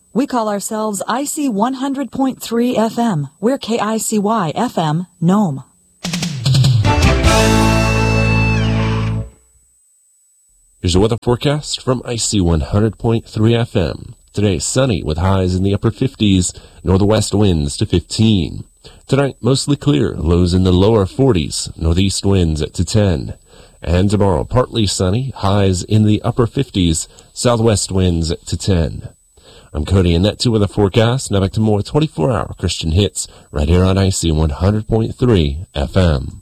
We call ourselves IC 100.3 FM. We're KICY FM, Nome. Here's a weather forecast from IC 100.3 FM. Today, sunny with highs in the upper 50s, northwest winds to 15. Tonight, mostly clear, lows in the lower 40s, northeast winds to 10. And tomorrow, partly sunny, highs in the upper 50s, southwest winds to 10. I'm Cody, and that's your weather forecast. Now back to more 24-hour Christian hits right here on IC 100.3 FM.